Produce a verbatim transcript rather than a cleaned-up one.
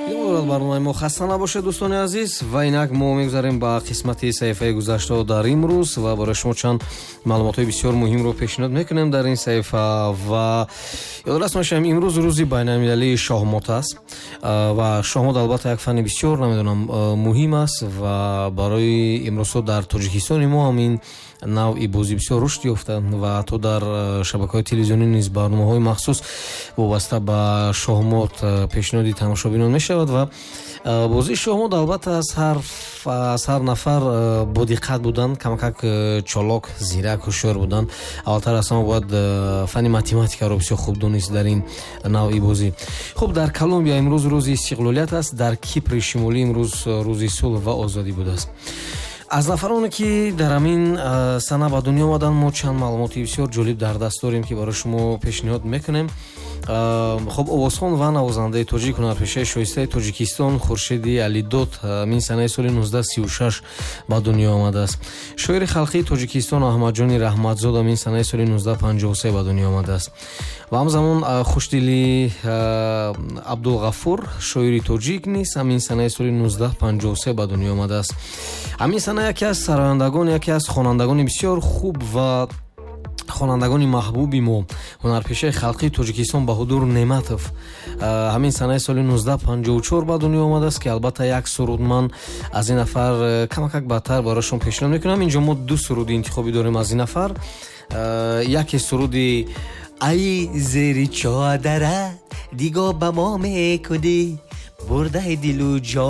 барномаи мо хаста набошед дӯстони азиз. Ва инак мо мегузарем ба қисмати саҳифаи гузашта дар имрӯз ва барои шумо чанд маълумотои бисёр муҳимро пешниҳод мекунем дар ин саҳифа. Ва ёдорас бошем имрӯз рӯзи байналмилалии шоҳмот аст ва шоҳмот албатта як фанни бисёр намедонам муҳим аст ва барои имрӯзҳо дар тоҷикистони мо ҳам ин навъи бозӣ бисёр рушд ёфта ва ҳатто дар шабакаҳои телевизионӣ низ барномаҳои махсус вобаста ба шоҳмот пешниҳоди тамошобинон мешавад ва бозии шоҳмот албатта аз ҳар аз ҳар нафар бодиққат будан, камакак чолок, зирак, ҳушёр будан. аввалтар аз ҳама бояд фанни математикаро бисёр хуб донист дар ин навъи бозӣ. Хуб, дар Колумбия имрӯз рӯзи истиқлолият аст, дар Кипри Шимолӣ имрӯз рӯзи сулҳ ва озодӣ будааст. аз нафароне ки дар ҳамин сана ба дунё омаданд мо чанд маълумоти бисёр ҷолиб дар даст дорем ки барои шумо пешниҳод мекунем. хуб, овозхон ва навозандаи тоҷик, ҳунарпешаи шоистаи Тоҷикистон Хуршеди Алидод ҳамин санаи соли нуздаҳ сию шаш ба дунё омадааст. Шоири халқии Тоҷикистон Аҳмадҷони Раҳматзод ҳамин санаи соли нуздаҳ панҷоҳу се ба дунё омадааст. ва ҳамзамон Хушдили Абдулғафур шоири тоҷик низ ҳамин санаи соли нуздаҳ панҷоҳу се ба дунё омадааст. ҳамин сана яке аз сарояндагон, яке аз хонандагони бисёр хуб ва хонандагони маҳбуби мо, ҳунарпешаи халқии Тоҷикистон Баҳодур Неъматов ҳамин санаи соли нуздаҳ панҷоҳу чор ба дунё омадааст ки албатта як суруд ман аз ин нафар камакак баъдтар бароишон пешниҳод мекунам. инҷо мо ду суруди интихобӣ дорем аз ин нафар. яке суруди ай зери чодара диго ба мо мекуди бурдаи дилу ҷон